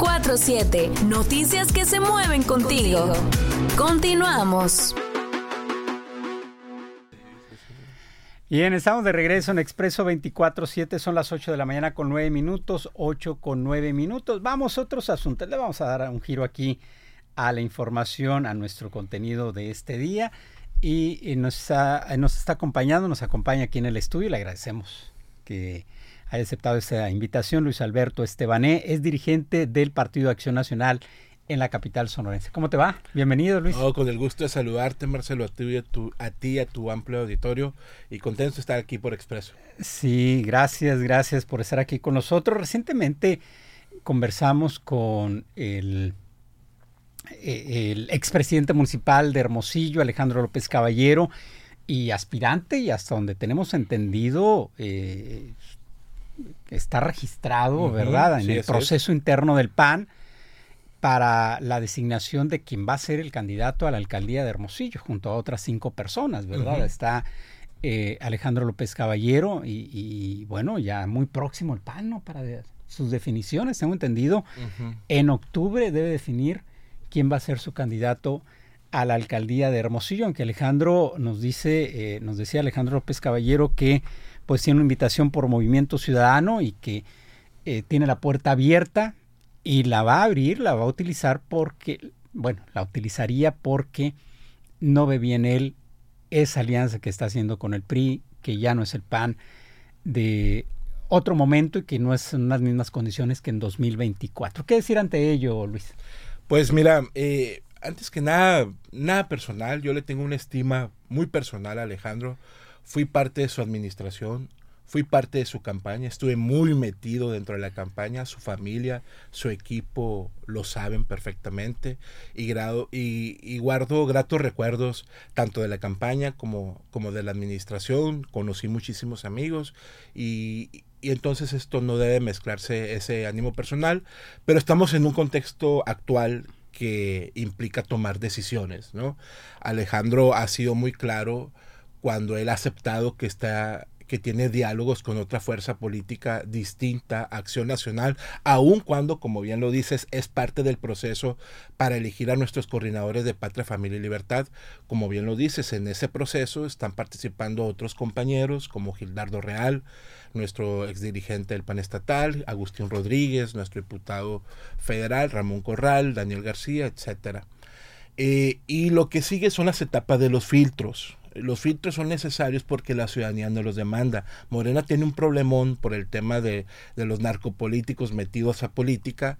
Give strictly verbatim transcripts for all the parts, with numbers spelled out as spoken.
veinticuatro siete. Noticias que se mueven contigo. Continuamos. Bien, estamos de regreso en Expreso veinticuatro siete, son las ocho de la mañana con nueve minutos, ocho con nueve minutos. Vamos a otros asuntos, le vamos a dar un giro aquí a la información, a nuestro contenido de este día. Y, y nos, está, nos está acompañando, nos acompaña aquí en el estudio, le agradecemos que haya aceptado esta invitación. Luis Alberto Estebané es dirigente del Partido Acción Nacional en la capital sonorense. ¿Cómo te va? Bienvenido, Luis. Oh, con el gusto de saludarte, Marcelo, a ti y a tu, a ti, a tu amplio auditorio, y contento de estar aquí por Expreso. Sí, gracias, gracias por estar aquí con nosotros. Recientemente conversamos con el, el expresidente municipal de Hermosillo, Alejandro López Caballero, y aspirante, y hasta donde tenemos entendido, eh, está registrado, uh-huh, ¿verdad?, en sí, el proceso es. interno del P A N, para la designación de quien va a ser el candidato a la alcaldía de Hermosillo, junto a otras cinco personas, ¿verdad? Uh-huh. Está eh, Alejandro López Caballero y, y, bueno, ya muy próximo el P A N, ¿no?, para de, sus definiciones, tengo entendido. Uh-huh. En octubre debe definir quién va a ser su candidato a la alcaldía de Hermosillo, aunque Alejandro nos dice, eh, nos decía Alejandro López Caballero que pues tiene una invitación por Movimiento Ciudadano y que eh, tiene la puerta abierta. Y la va a abrir, la va a utilizar porque, bueno, la utilizaría porque no ve bien él esa alianza que está haciendo con el P R I, que ya no es el P A N de otro momento y que no es en las mismas condiciones que en dos mil veinticuatro. ¿Qué decir ante ello, Luis? Pues mira, eh, antes que nada, nada personal, yo le tengo una estima muy personal a Alejandro. Fui parte de su administración. Fui parte de su campaña, estuve muy metido dentro de la campaña, su familia, su equipo lo saben perfectamente y, grado, y, y guardo gratos recuerdos tanto de la campaña como, como de la administración. Conocí muchísimos amigos y, y entonces esto no debe mezclarse ese ánimo personal, pero estamos en un contexto actual que implica tomar decisiones, ¿no? Alejandro ha sido muy claro cuando él ha aceptado que está... que tiene diálogos con otra fuerza política distinta, Acción Nacional, aun cuando, como bien lo dices, es parte del proceso para elegir a nuestros coordinadores de Patria, Familia y Libertad. Como bien lo dices, en ese proceso están participando otros compañeros como Gildardo Real, nuestro exdirigente del P A N estatal, Agustín Rodríguez, nuestro diputado federal, Ramón Corral, Daniel García, etcétera. Eh, y lo que sigue son las etapas de los filtros. Los filtros son necesarios porque la ciudadanía no los demanda. Morena tiene un problemón por el tema de, de los narcopolíticos metidos a política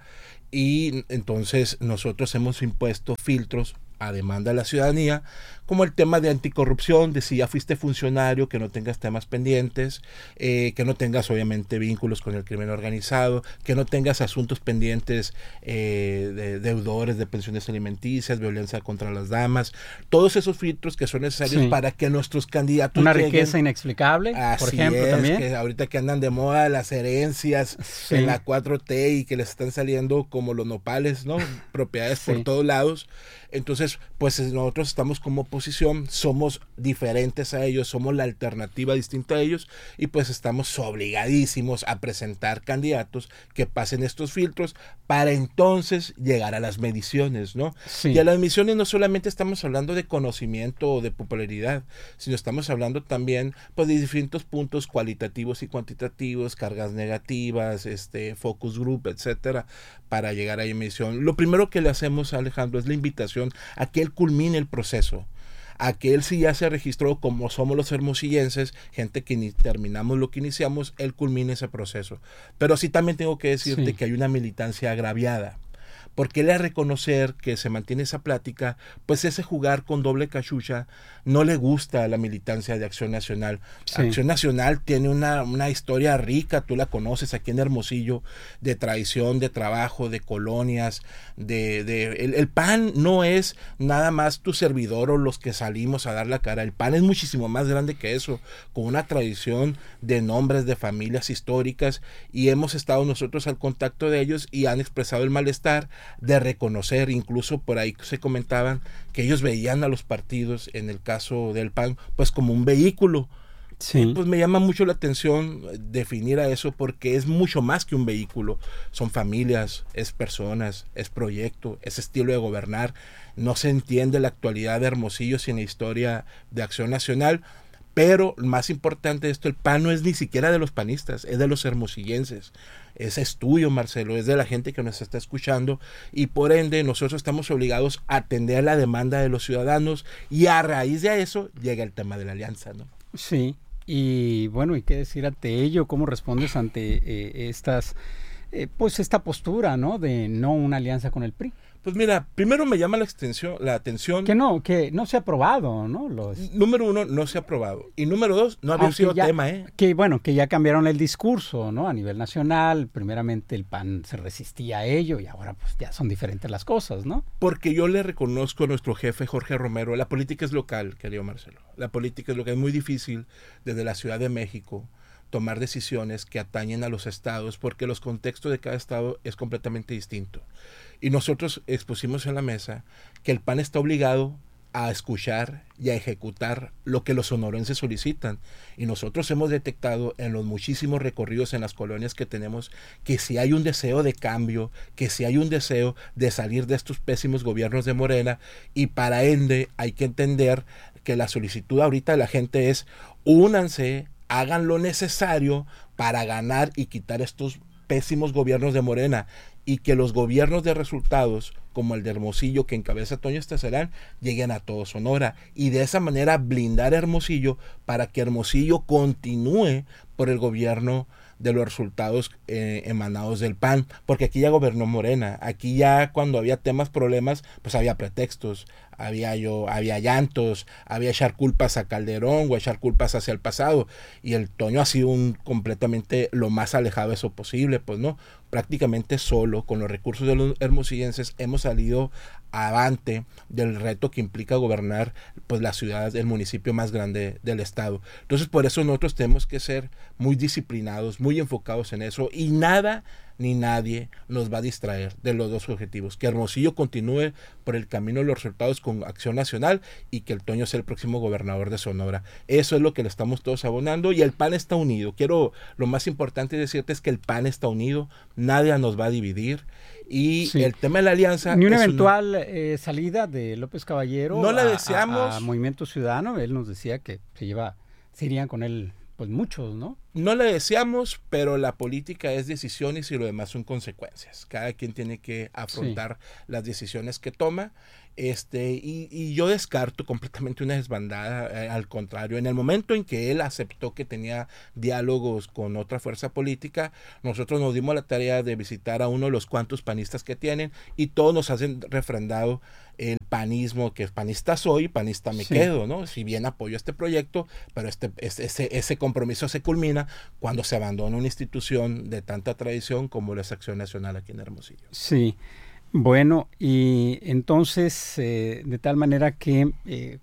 y entonces nosotros hemos impuesto filtros a demanda de la ciudadanía, como el tema de anticorrupción, de si ya fuiste funcionario, que no tengas temas pendientes, eh, que no tengas obviamente vínculos con el crimen organizado, que no tengas asuntos pendientes eh, de deudores de pensiones alimenticias, violencia contra las damas, todos esos filtros que son necesarios sí. para que nuestros candidatos una lleguen. Riqueza inexplicable, Así por ejemplo, es, también. Que ahorita que andan de moda las herencias sí. en la cuatro T y que les están saliendo como los nopales, ¿no? Propiedades sí. por todos lados. Entonces, pues nosotros estamos como oposición, somos diferentes a ellos, somos la alternativa distinta a ellos y pues estamos obligadísimos a presentar candidatos que pasen estos filtros para entonces llegar a las mediciones, ¿no? Sí. Y a las mediciones no solamente estamos hablando de conocimiento o de popularidad, sino estamos hablando también pues de distintos puntos cualitativos y cuantitativos, cargas negativas, este focus group, etcétera, para llegar a la medición. Lo primero que le hacemos a Alejandro es la invitación a que él culmine el proceso, a que él sí ya se registró, como somos los hermosillenses, gente que ni terminamos lo que iniciamos, él culmine ese proceso. Pero sí también tengo que decirte sí. que hay una militancia agraviada, porque él a reconocer que se mantiene esa plática, pues ese jugar con doble cachucha no le gusta a la militancia de Acción Nacional. Sí. Acción Nacional tiene una, una historia rica, tú la conoces aquí en Hermosillo, de tradición, de trabajo, de colonias, de, de el, el P A N no es nada más tu servidor o los que salimos a dar la cara, el P A N es muchísimo más grande que eso, con una tradición de nombres de familias históricas y hemos estado nosotros al contacto de ellos y han expresado el malestar de reconocer, incluso por ahí se comentaban que ellos veían a los partidos, en el caso del P A N, pues como un vehículo Sí. Pues me llama mucho la atención definir a eso porque es mucho más que un vehículo. Son familias, es personas, es proyecto, es estilo de gobernar. No se entiende la actualidad de Hermosillo sin la historia de Acción Nacional. Pero más importante de esto, el P A N no es ni siquiera de los panistas, es de los hermosillenses. Ese es tuyo, Marcelo, es de la gente que nos está escuchando y por ende nosotros estamos obligados a atender la demanda de los ciudadanos y a raíz de eso llega el tema de la alianza, ¿no? Sí, y bueno, ¿y qué decir ante ello? ¿Cómo respondes ante eh, estas, eh, pues esta postura, ¿no? De no una alianza con el P R I. Pues mira, primero me llama la, extensión, la atención... Que no, que no se ha aprobado, ¿no? Los... Número uno, no se ha aprobado. Y número dos, no había Aunque sido ya, tema, ¿eh? Que bueno, que ya cambiaron el discurso, ¿no? A nivel nacional, primeramente el P A N se resistía a ello y ahora pues ya son diferentes las cosas, ¿no? Porque yo le reconozco a nuestro jefe Jorge Romero, la política es local, querido Marcelo. La política es local, es muy difícil desde la Ciudad de México tomar decisiones que atañen a los estados porque los contextos de cada estado es completamente distinto. Y nosotros expusimos en la mesa que el P A N está obligado a escuchar y a ejecutar lo que los sonorenses solicitan. Y nosotros hemos detectado en los muchísimos recorridos en las colonias que tenemos que si hay un deseo de cambio, que si hay un deseo de salir de estos pésimos gobiernos de Morena y para ende hay que entender que la solicitud ahorita de la gente es únanse, hagan lo necesario para ganar y quitar estos pésimos gobiernos de Morena y que los gobiernos de resultados como el de Hermosillo que encabeza Toño Estacerán lleguen a todo Sonora y de esa manera blindar a Hermosillo para que Hermosillo continúe por el gobierno de los resultados eh, emanados del P A N, porque aquí ya gobernó Morena, aquí ya cuando había temas, problemas, pues había pretextos, había yo, había llantos, había echar culpas a Calderón o echar culpas hacia el pasado, y el Toño ha sido un completamente lo más alejado de eso posible, pues no, prácticamente solo, con los recursos de los hermosillenses, hemos salido avante del reto que implica gobernar pues la ciudad, el municipio más grande del estado. Entonces por eso nosotros tenemos que ser muy disciplinados, muy enfocados en eso y nada ni nadie nos va a distraer de los dos objetivos, que Hermosillo continúe por el camino de los resultados con Acción Nacional y que el Toño sea el próximo gobernador de Sonora. Eso es lo que le estamos todos abonando y el P A N está unido. Quiero, lo más importante decirte es que el P A N está unido, nadie nos va a dividir. Y sí. El tema de la alianza... Ni una eventual una... Eh, salida de López Caballero no la a, deseamos. A, a Movimiento Ciudadano. Él nos decía que se lleva, se irían con él pues muchos, ¿no? No la deseamos, pero la política es decisiones y lo demás son consecuencias. Cada quien tiene que afrontar sí. las decisiones que toma. Este, y, y yo descarto completamente una desbandada, eh, al contrario, en el momento en que él aceptó que tenía diálogos con otra fuerza política, nosotros nos dimos la tarea de visitar a uno de los cuantos panistas que tienen y todos nos hacen refrendado el panismo, que panista soy, panista me sí. quedo, ¿no? Si bien apoyo este proyecto, pero este, ese, ese compromiso se culmina cuando se abandona una institución de tanta tradición como la Acción Nacional aquí en Hermosillo. Sí. Bueno, y entonces, eh, de tal manera que, eh,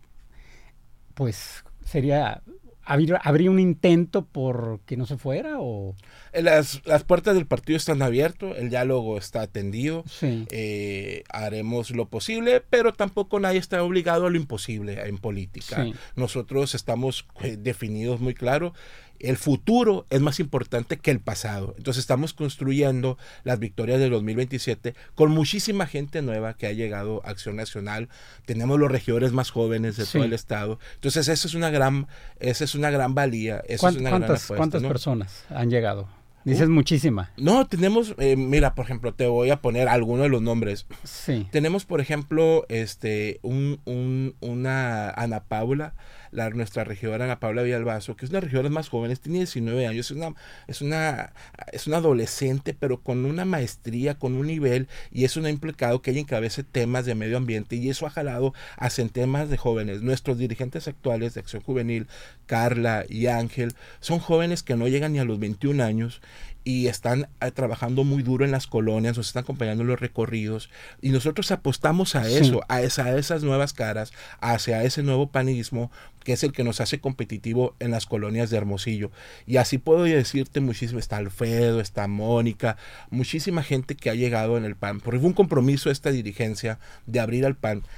pues, sería, ¿habría, ¿habría un intento por que no se fuera o...? Las, las puertas del partido están abiertas, el diálogo está atendido, sí. eh, haremos lo posible, pero tampoco nadie está obligado a lo imposible en política. Sí. Nosotros estamos eh, definidos muy claro. El futuro es más importante que el pasado. Entonces estamos construyendo las victorias del dos mil veintisiete con muchísima gente nueva que ha llegado a Acción Nacional. Tenemos los regidores más jóvenes de sí. todo el estado. Entonces esa es una gran, esa es una gran valía. Esa es una ¿Cuántas, gran apuesta, ¿cuántas ¿no? personas han llegado? Dices uh, muchísima. No, tenemos, eh, mira, por ejemplo, te voy a poner algunos de los nombres. Sí. Tenemos, por ejemplo, este, un, un, una Ana Paula, la, nuestra regidora Ana Paula Villalbazo, que es una de las regidoras más jóvenes, tiene diecinueve años, es una, es una, es una adolescente, pero con una maestría, con un nivel, y eso no ha implicado que ella encabece temas de medio ambiente, y eso ha jalado a centenas de jóvenes. Nuestros dirigentes actuales de Acción Juvenil, Carla y Ángel, son jóvenes que no llegan ni a los veintiún años, y están eh, trabajando muy duro en las colonias, nos están acompañando en los recorridos y nosotros apostamos a eso, sí. a, esa, a esas nuevas caras, hacia ese nuevo panismo que es el que nos hace competitivo en las colonias de Hermosillo. Y así puedo decirte muchísimo, está Alfredo, está Mónica, muchísima gente que ha llegado en el P A N, porque fue un compromiso esta dirigencia de abrir al P A N.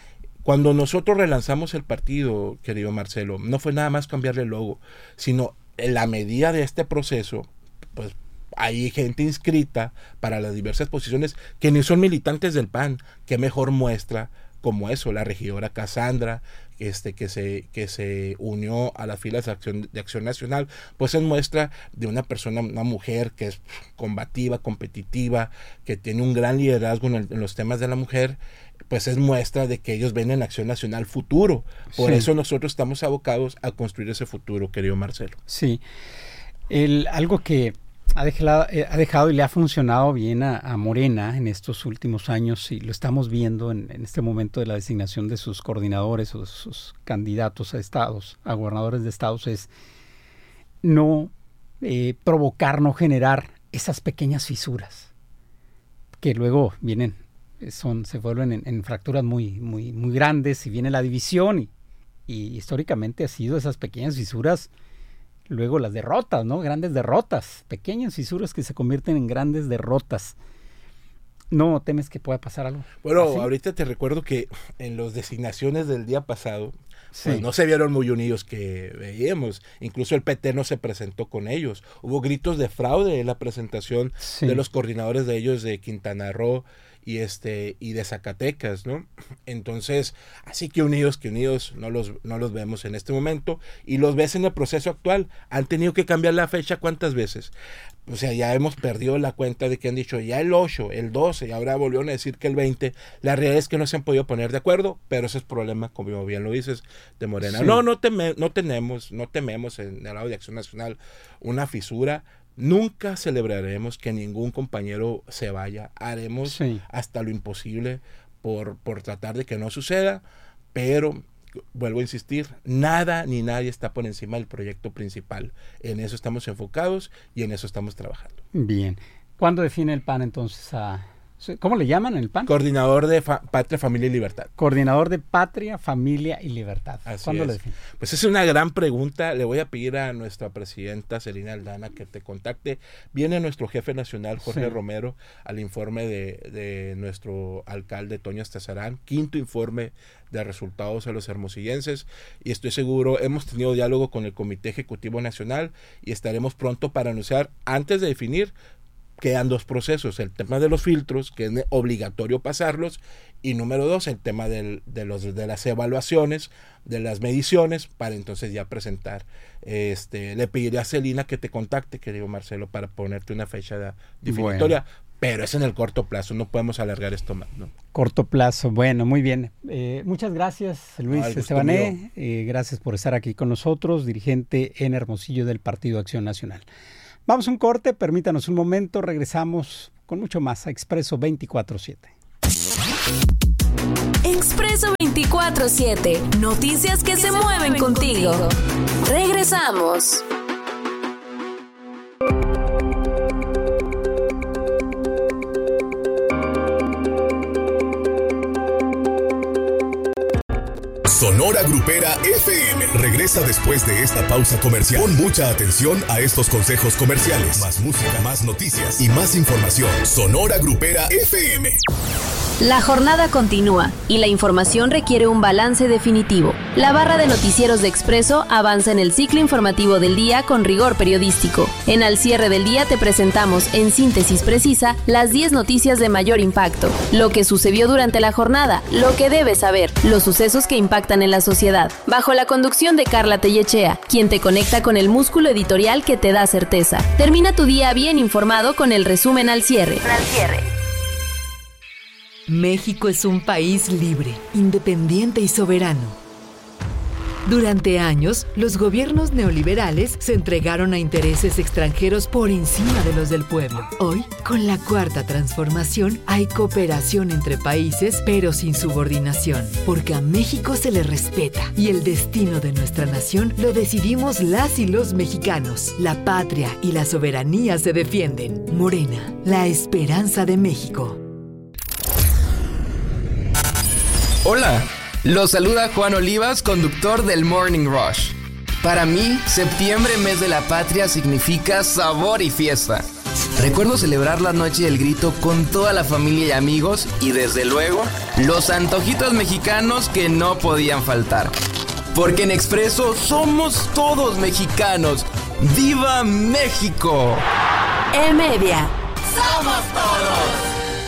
Cuando nosotros relanzamos el partido, querido Marcelo, no fue nada más cambiarle el logo, sino en la medida de este proceso, pues hay gente inscrita para las diversas posiciones que ni son militantes del P A N. Qué mejor muestra como eso, la regidora Cassandra, este, que se que se unió a las filas de Acción, de Acción Nacional, pues es muestra de una persona, una mujer que es combativa, competitiva, que tiene un gran liderazgo en, el, en los temas de la mujer, pues es muestra de que ellos ven en Acción Nacional futuro. Por sí. eso nosotros estamos abocados a construir ese futuro, querido Marcelo. Sí, el, algo que ha dejado, ha dejado y le ha funcionado bien a, a Morena en estos últimos años, y lo estamos viendo en, en este momento de la designación de sus coordinadores o de sus candidatos a estados, a gobernadores de estados, es no eh, provocar, no generar esas pequeñas fisuras que luego vienen, son se vuelven en, en fracturas muy, muy, muy grandes, y viene la división, y, y históricamente ha sido esas pequeñas fisuras. Luego las derrotas, ¿no? Grandes derrotas, pequeñas fisuras que se convierten en grandes derrotas. ¿No temes que pueda pasar algo? Bueno, ¿así? Ahorita te recuerdo que en las designaciones del día pasado, sí. pues no se vieron muy unidos que veíamos. Incluso el P T no se presentó con ellos. Hubo gritos de fraude en la presentación sí. de los coordinadores de ellos de Quintana Roo y este y de Zacatecas, ¿no? Entonces, así que unidos, que unidos no los no los vemos en este momento, y los ves en el proceso actual. Han tenido que cambiar la fecha ¿cuántas veces? O sea, ya hemos perdido la cuenta de que han dicho ya el ocho, el doce, y ahora volvieron a decir que el veinte. La realidad es que no se han podido poner de acuerdo, pero ese es problema, como bien lo dices, de Morena. Sí. No, no, teme, no tenemos, no tememos en el lado de Acción Nacional una fisura. Nunca celebraremos que ningún compañero se vaya. Haremos sí. hasta lo imposible por, por tratar de que no suceda, pero vuelvo a insistir, nada ni nadie está por encima del proyecto principal. En eso estamos enfocados y en eso estamos trabajando. Bien. ¿Cuándo define el P A N entonces a... ¿Cómo le llaman el P A N? Coordinador de fa- Patria, Familia y Libertad. Coordinador de Patria, Familia y Libertad. Así ¿Cuándo es. lo define? Pues es una gran pregunta. Le voy a pedir a nuestra presidenta Celina Aldana que te contacte. Viene nuestro jefe nacional, Jorge sí. Romero, al informe de, de nuestro alcalde Toño Estazarán, quinto informe de resultados a los hermosillenses, y estoy seguro, hemos tenido diálogo con el Comité Ejecutivo Nacional y estaremos pronto para anunciar, antes de definir. Quedan dos procesos, el tema de los filtros, que es obligatorio pasarlos, y número dos, el tema del, de, los, de las evaluaciones, de las mediciones, para entonces ya presentar. Este, le pediré a Celina que te contacte, querido Marcelo, para ponerte una fecha de, definitoria, bueno. pero es en el corto plazo, no podemos alargar esto más, ¿no? Corto plazo, bueno, muy bien. Eh, muchas gracias, Luis no, Estebané, eh, gracias por estar aquí con nosotros, dirigente en Hermosillo del Partido Acción Nacional. Vamos a un corte, permítanos un momento, regresamos con mucho más a Expreso veinticuatro siete. Expreso veinticuatro siete, noticias que, que se, se mueven, mueven contigo. contigo. Regresamos. Sonora Grupera F M regresa después de esta pausa comercial. Pon mucha atención a estos consejos comerciales. Más música, más noticias y más información. Sonora Grupera F M. La jornada continúa y la información requiere un balance definitivo. La barra de noticieros de Expreso avanza en el ciclo informativo del día con rigor periodístico. En Al Cierre del Día te presentamos en síntesis precisa las diez noticias de mayor impacto, lo que sucedió durante la jornada, lo que debes saber, los sucesos que impactan en la sociedad, bajo la conducción de Carla Tellechea, quien te conecta con el músculo editorial que te da certeza. Termina tu día bien informado con el resumen Al Cierre. Al Cierre. México es un país libre, independiente y soberano. Durante años, los gobiernos neoliberales se entregaron a intereses extranjeros por encima de los del pueblo. Hoy, con la Cuarta Transformación, hay cooperación entre países, pero sin subordinación, porque a México se le respeta y el destino de nuestra nación lo decidimos las y los mexicanos. La patria y la soberanía se defienden. Morena, la esperanza de México. Hola, los saluda Juan Olivas, conductor del Morning Rush. Para mí, septiembre, mes de la patria, significa sabor y fiesta. Recuerdo celebrar la noche del grito con toda la familia y amigos y desde luego los antojitos mexicanos que no podían faltar. Porque en Expreso somos todos mexicanos. ¡Viva México! En Media, somos todos.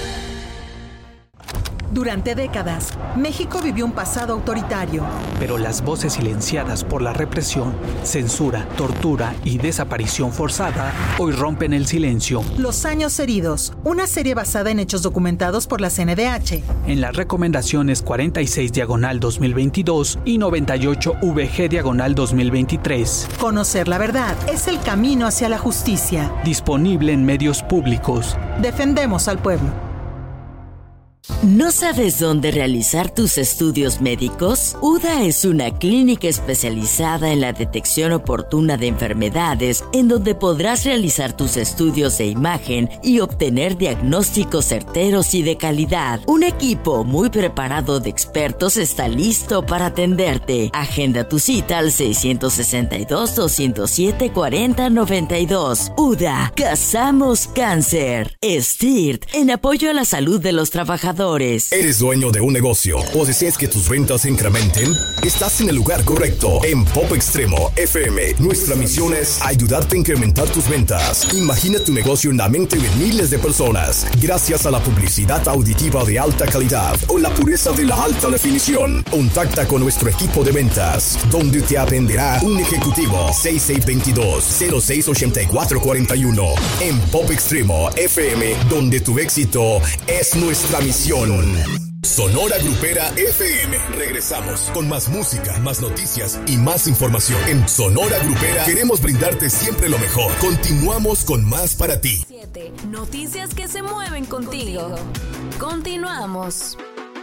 Durante décadas, México vivió un pasado autoritario. Pero las voces silenciadas por la represión, censura, tortura y desaparición forzada hoy rompen el silencio. Los años heridos, una serie basada en hechos documentados por la C N D H. En las recomendaciones cuarenta y seis diagonal dos mil veintidós y noventa y ocho V G diagonal dos mil veintitrés. Conocer la verdad es el camino hacia la justicia. Disponible en medios públicos. Defendemos al pueblo. ¿No sabes dónde realizar tus estudios médicos? U D A es una clínica especializada en la detección oportuna de enfermedades, en donde podrás realizar tus estudios de imagen y obtener diagnósticos certeros y de calidad. Un equipo muy preparado de expertos está listo para atenderte. Agenda tu cita al seiscientos sesenta y dos, doscientos siete, cuarenta, noventa y dos. U D A, cazamos cáncer. S T I R T, en apoyo a la salud de los trabajadores. ¿Eres dueño de un negocio o deseas que tus ventas se incrementen? Estás en el lugar correcto. En Pop Extremo F M, nuestra misión es ayudarte a incrementar tus ventas. Imagina tu negocio en la mente de miles de personas gracias a la publicidad auditiva de alta calidad o la pureza de la alta definición. Contacta con nuestro equipo de ventas, donde te atenderá un ejecutivo. seis seis dos dos, cero seis ocho cuatro cuatro uno. En Pop Extremo F M, donde tu éxito es nuestra misión. Sonora Grupera F M. Regresamos con más música, más noticias y más información. En Sonora Grupera queremos brindarte siempre lo mejor. Continuamos con más para ti. siete. Noticias que se mueven contigo. Continuamos.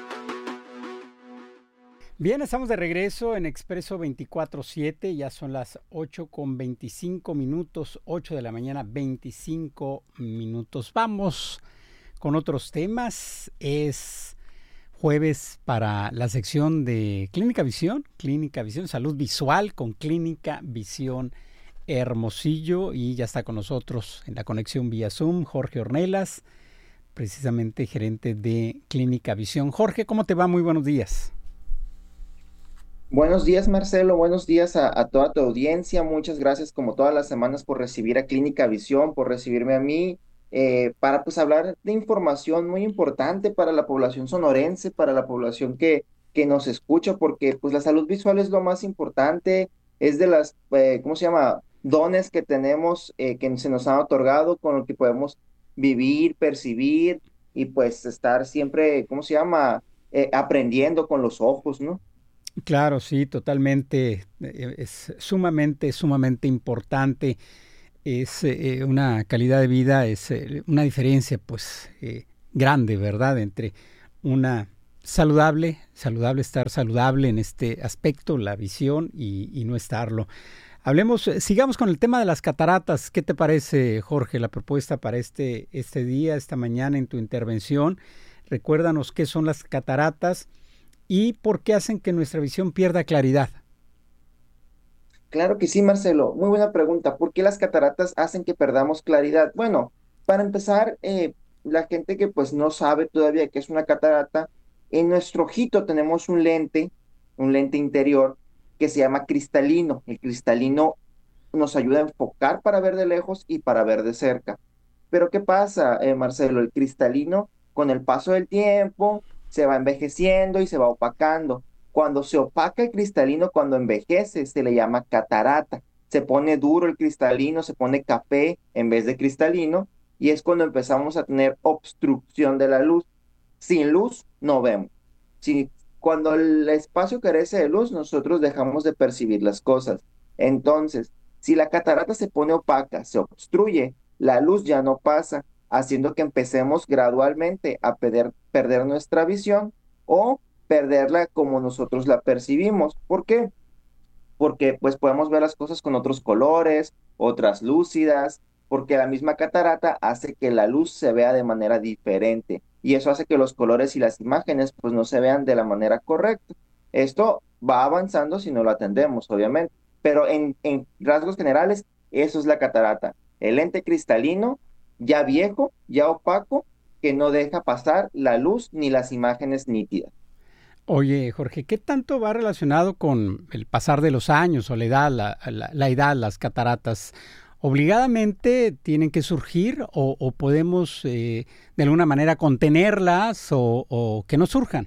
Bien, estamos de regreso en Expreso veinticuatro siete, ya son las ocho con veinticinco minutos, ocho de la mañana, veinticinco minutos. Vamos con otros temas. Es jueves para la sección de Clínica Visión, Clínica Visión, Salud Visual con Clínica Visión Hermosillo, y ya está con nosotros en la conexión vía Zoom Jorge Ornelas, precisamente gerente de Clínica Visión. Jorge, ¿cómo te va? Muy buenos días. Buenos días, Marcelo, buenos días a, a toda tu audiencia. Muchas gracias como todas las semanas por recibir a Clínica Visión, por recibirme a mí. Eh, para pues hablar de información muy importante para la población sonorense, para la población que, que nos escucha, porque pues la salud visual es lo más importante, es de las, eh, ¿cómo se llama? Dones que tenemos, eh, que se nos han otorgado, con lo que podemos vivir, percibir y pues estar siempre, ¿cómo se llama? Eh, aprendiendo con los ojos, ¿no? Claro, sí, totalmente, es sumamente, sumamente importante. Es eh, una calidad de vida, es eh, una diferencia pues eh, grande, ¿verdad? Entre una saludable, saludable, estar saludable en este aspecto, la visión y, y no estarlo. Hablemos, sigamos con el tema de las cataratas. ¿Qué te parece, Jorge, la propuesta para este, este día, esta mañana en tu intervención? Recuérdanos qué son las cataratas y por qué hacen que nuestra visión pierda claridad. Claro que sí, Marcelo. Muy buena pregunta. ¿Por qué las cataratas hacen que perdamos claridad? Bueno, para empezar, eh, la gente que pues no sabe todavía qué es una catarata, en nuestro ojito tenemos un lente, un lente interior que se llama cristalino. El cristalino nos ayuda a enfocar para ver de lejos y para ver de cerca. Pero ¿qué pasa, eh, Marcelo? El cristalino, con el paso del tiempo, se va envejeciendo y se va opacando. Cuando se opaca el cristalino, cuando envejece, se le llama catarata. Se pone duro el cristalino, se pone café en vez de cristalino, y es cuando empezamos a tener obstrucción de la luz. Sin luz, no vemos. Si, cuando el espacio carece de luz, nosotros dejamos de percibir las cosas. Entonces, si la catarata se pone opaca, se obstruye, la luz ya no pasa, haciendo que empecemos gradualmente a perder, perder nuestra visión o perderla como nosotros la percibimos. ¿Por qué? Porque pues podemos ver las cosas con otros colores, otras lúcidas, porque la misma catarata hace que la luz se vea de manera diferente y eso hace que los colores y las imágenes pues no se vean de la manera correcta. Esto va avanzando si no lo atendemos, obviamente, pero en, en rasgos generales, eso es la catarata. El lente cristalino ya viejo, ya opaco, que no deja pasar la luz ni las imágenes nítidas. Oye, Jorge, ¿qué tanto va relacionado con el pasar de los años o la edad, la, la, la edad, las cataratas? ¿Obligadamente tienen que surgir o, o podemos eh, de alguna manera contenerlas o, o que no surjan?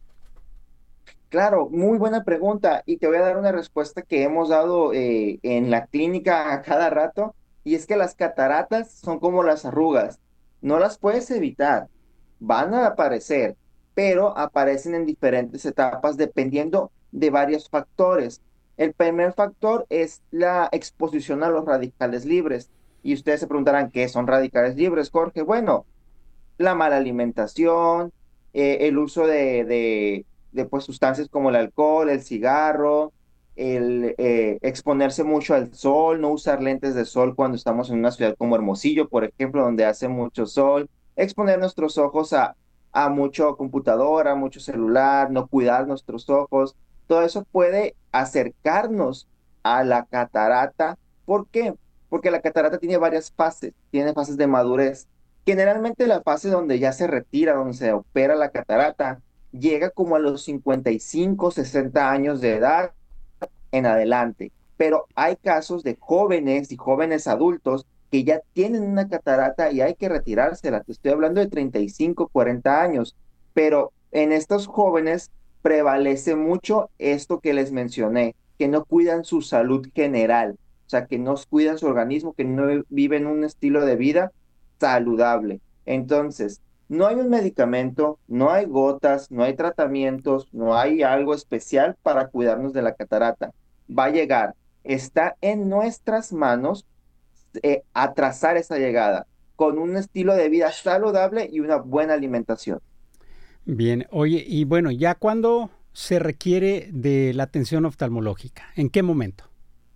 Claro, muy buena pregunta y te voy a dar una respuesta que hemos dado eh, en la clínica a cada rato, y es que las cataratas son como las arrugas, no las puedes evitar, van a aparecer, pero aparecen en diferentes etapas dependiendo de varios factores. El primer factor es la exposición a los radicales libres, y ustedes se preguntarán, ¿qué son radicales libres, Jorge? Bueno, la mala alimentación, eh, el uso de, de, de, pues, sustancias como el alcohol, el cigarro, el eh, exponerse mucho al sol, no usar lentes de sol cuando estamos en una ciudad como Hermosillo, por ejemplo, donde hace mucho sol, exponer nuestros ojos a, a mucho computadora, mucho celular, no cuidar nuestros ojos, todo eso puede acercarnos a la catarata. ¿Por qué? Porque la catarata tiene varias fases, tiene fases de madurez. Generalmente la fase donde ya se retira, donde se opera la catarata, llega como a los cincuenta y cinco, sesenta años de edad en adelante. Pero hay casos de jóvenes y jóvenes adultos que ya tienen una catarata y hay que retirársela. Te estoy hablando de treinta y cinco, cuarenta años. Pero en estos jóvenes prevalece mucho esto que les mencioné, que no cuidan su salud general, o sea, que no cuidan su organismo, que no viven un estilo de vida saludable. Entonces, no hay un medicamento, no hay gotas, no hay tratamientos, no hay algo especial para cuidarnos de la catarata. Va a llegar, está en nuestras manos eh, atrasar esa llegada con un estilo de vida saludable y una buena alimentación. Bien, oye, y bueno, ¿ya cuándo se requiere de la atención oftalmológica? ¿En qué momento?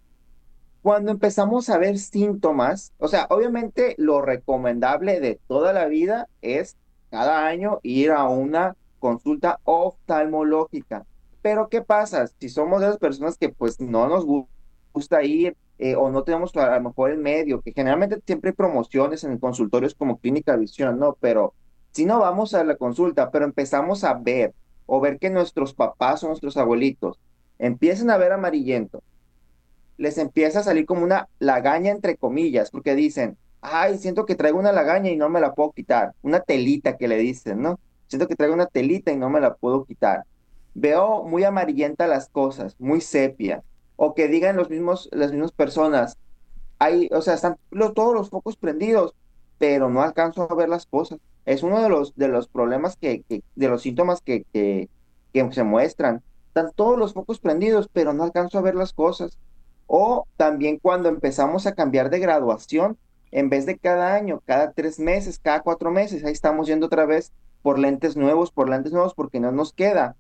Cuando empezamos a ver síntomas, o sea, obviamente lo recomendable de toda la vida es cada año ir a una consulta oftalmológica. Pero ¿qué pasa? Si somos de las personas que pues no nos gusta ir eh, o no tenemos a lo mejor el medio, que generalmente siempre hay promociones en consultorios como Clínica Visión, ¿no? Pero si no vamos a la consulta, pero empezamos a ver o ver que nuestros papás o nuestros abuelitos empiezan a ver amarillento, les empieza a salir como una lagaña entre comillas, porque dicen, ay, siento que traigo una lagaña y no me la puedo quitar, una telita que le dicen, ¿no? Siento que traigo una telita y no me la puedo quitar. Veo muy amarillenta las cosas, muy sepia, o que digan los mismos, las mismas personas, hay, o sea, están los, todos los focos prendidos, pero no alcanzo a ver las cosas. Es uno de los, de los problemas que, que de los síntomas que, que, que se muestran. Están todos los focos prendidos, pero no alcanzo a ver las cosas. O también cuando empezamos a cambiar de graduación, en vez de cada año, cada tres meses, cada cuatro meses, ahí estamos yendo otra vez por lentes nuevos, por lentes nuevos, porque no nos queda.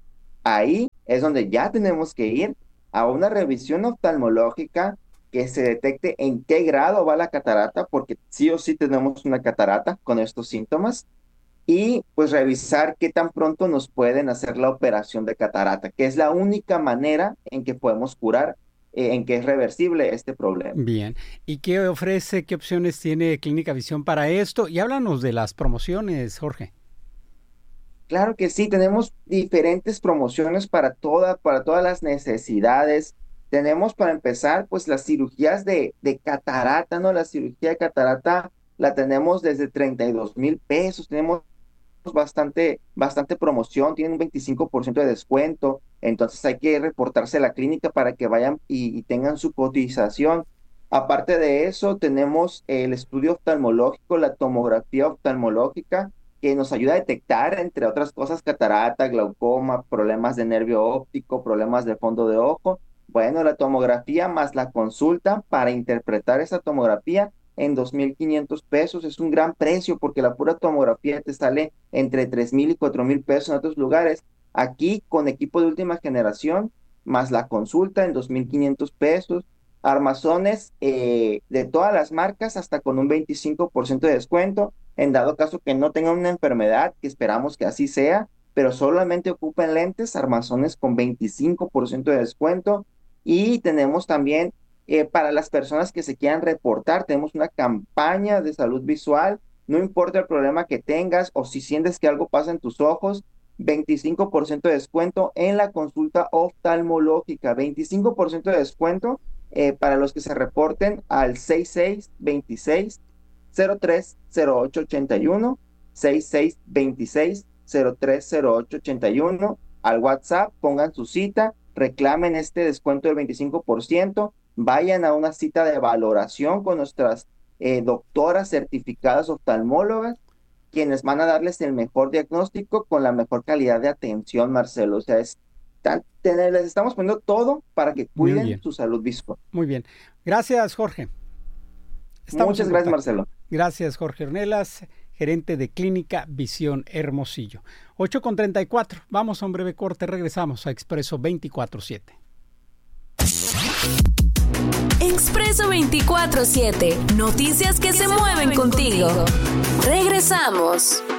Ahí es donde ya tenemos que ir a una revisión oftalmológica que se detecte en qué grado va la catarata, porque sí o sí tenemos una catarata con estos síntomas, y pues revisar qué tan pronto nos pueden hacer la operación de catarata, que es la única manera en que podemos curar, eh, en que es reversible este problema. Bien, ¿y qué ofrece, qué opciones tiene Clínica Visión para esto? Y háblanos de las promociones, Jorge. Claro que sí, tenemos diferentes promociones para, toda, para todas las necesidades. Tenemos para empezar, pues las cirugías de, de catarata, ¿no? La cirugía de catarata la tenemos desde treinta y dos mil pesos, tenemos bastante, bastante promoción, tienen un veinticinco por ciento de descuento, entonces hay que reportarse a la clínica para que vayan y, y tengan su cotización. Aparte de eso, tenemos el estudio oftalmológico, la tomografía oftalmológica, que nos ayuda a detectar, entre otras cosas, catarata, glaucoma, problemas de nervio óptico, problemas de fondo de ojo. Bueno, la tomografía más la consulta para interpretar esa tomografía en dos mil quinientos pesos es un gran precio, porque la pura tomografía te sale entre tres mil y cuatro mil pesos en otros lugares. Aquí, con equipo de última generación, más la consulta en dos mil quinientos pesos. Armazones eh, de todas las marcas, hasta con un veinticinco por ciento de descuento, en dado caso que no tengan una enfermedad, que esperamos que así sea, pero solamente ocupen lentes, armazones con veinticinco por ciento de descuento. Y tenemos también Eh, para las personas que se quieran reportar, tenemos una campaña de salud visual. No importa el problema que tengas o si sientes que algo pasa en tus ojos, veinticinco por ciento de descuento en la consulta oftalmológica. veinticinco por ciento de descuento eh, para los que se reporten al seis seis dos seis, cero tres cero ocho ocho uno, seis seis dos seis, cero tres cero ocho ocho uno. Al WhatsApp, pongan su cita, reclamen este descuento del veinticinco por ciento. Vayan a una cita de valoración con nuestras eh, doctoras certificadas oftalmólogas, quienes van a darles el mejor diagnóstico con la mejor calidad de atención, Marcelo. O sea, es tan, tener, les estamos poniendo todo para que cuiden su salud visual. Muy bien. Gracias, Jorge. Estamos Muchas gracias, Marcelo. Gracias, Jorge Ornelas, gerente de Clínica Visión Hermosillo. ocho con treinta y cuatro. Vamos a un breve corte. Regresamos a Expreso veinticuatro siete. Expreso veinticuatro siete. Noticias que, que se, se mueven, mueven contigo. contigo. Regresamos.